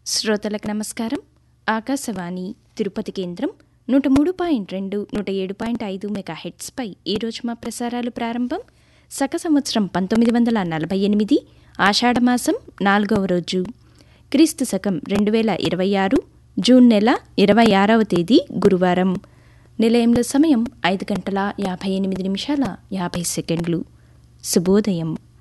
శ్రోతలకు నమస్కారం. ఆకాశవాణి తిరుపతి కేంద్రం 103.2, 107.5 మెగాహెర్ట్జ్పై ఈరోజు మా ప్రసారాలు ప్రారంభం. శక సంవత్సరం 1948 ఆషాఢమాసం 4వ రోజు, క్రీస్తు శకం 2026 జూన్ నెల 26వ తేదీ గురువారం. నిలయంలో సమయం 5 గంటల 58 నిమిషాల 50 సెకండ్లు. శుభోదయం.